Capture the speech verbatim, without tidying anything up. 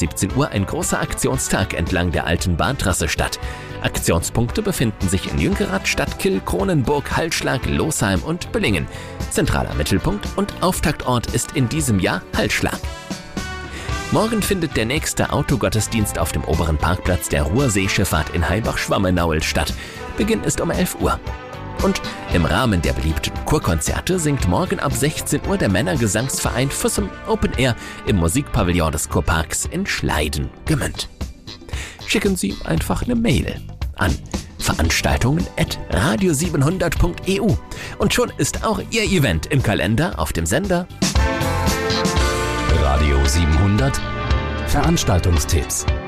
siebzehn Uhr ein großer Aktionstag entlang der alten Bahntrasse statt. Aktionspunkte befinden sich in Jünkerath, Stadtkill, Kronenburg, Halsschlag, Losheim und Billingen. Zentraler Mittelpunkt und Auftaktort ist in diesem Jahr Halsschlag. Morgen findet der nächste Autogottesdienst auf dem oberen Parkplatz der Ruhrseeschifffahrt in Heibach-Schwammenauel statt. Beginn ist um elf Uhr. Und im Rahmen der beliebten Chorkonzerte singt morgen ab sechzehn Uhr der Männergesangsverein Füssum Open Air im Musikpavillon des Kurparks in Schleiden-Gmünd. Schicken Sie einfach eine Mail an veranstaltungen at radio siebenhundert punkt e u und schon ist auch Ihr Event im Kalender auf dem Sender Radio siebenhundert Veranstaltungstipps.